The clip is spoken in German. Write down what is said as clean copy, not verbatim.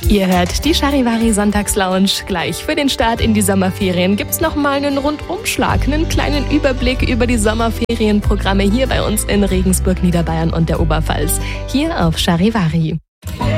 Ihr hört die Charivari Sonntagslounge. Gleich für den Start in die Sommerferien gibt's noch mal einen Rundumschlag, einen kleinen Überblick über die Sommerferienprogramme hier bei uns in Regensburg, Niederbayern und der Oberpfalz. Hier auf Charivari.